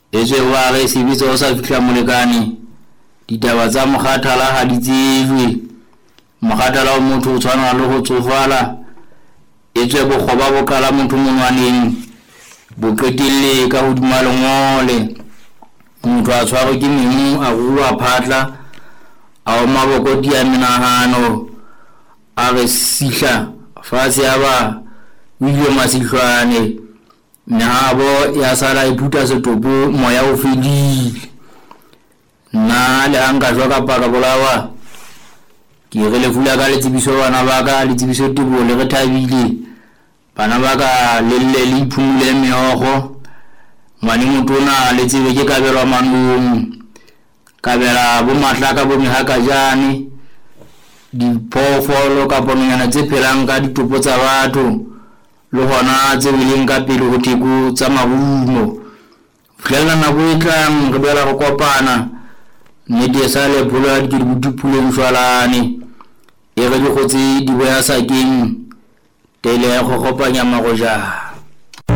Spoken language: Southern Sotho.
e tswe wa re sebetsa o sa fihla molekane ditaba tsa mokgathala ha di tsejwe mokgathala o motho o tshwana le go tsofala e tswe bokgoba bokala motho monwaneng bo qetelle ka hodima lengole motho a tshwarwe ke memu a ruwa phatla a o maboko dia menahano a re sihla fatshe ya ba wile masihlwane nahabo ya sala iputa setopo moya o fedile na le anga jwa ka bolawa ke re le fula ka le tsebiso bana ba ka le tsebiso tebo le re thabile bana ba ka le iphumule meogo ngwane motona le tsebe ke kabelwa manong kabela bo matlaka bo mehaka jane diphoofolo ka pononyana tse phelang ka ditopo tsa batho le hona tse bileng ka pele ho teko tsa mabumo fela nako e tlang re bela go kopana ne di sa le pula di dipuleng shwalane e re di gotse di boya sakeng tele go kopanya magoja